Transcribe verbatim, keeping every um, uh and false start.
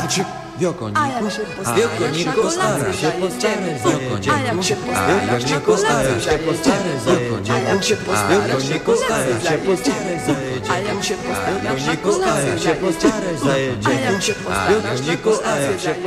Wiokoniku, A jak się a postarasz, na kolację się zajedziemy. Wiokoniku, A jak się a jak postarasz, się na kolację postarasz, się zajedziemy. Wiokoniku, A jak się postarasz, na kolację zajedziemy. A jak się postarasz, na kolację zajedziemy. A jak się postarasz, na kolację zajedziemy.